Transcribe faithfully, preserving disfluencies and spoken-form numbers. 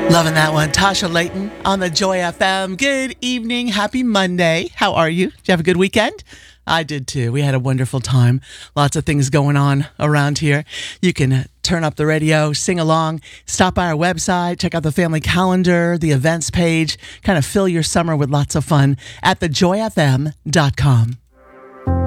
Loving that one. Tasha Layton on the Joy F M. Good evening. Happy Monday. How are you? Did you have a good weekend? I did too. We had a wonderful time. Lots of things going on around here. You can turn up the radio, sing along, stop by our website, check out the family calendar, the events page, kind of fill your summer with lots of fun at the joy f m dot com.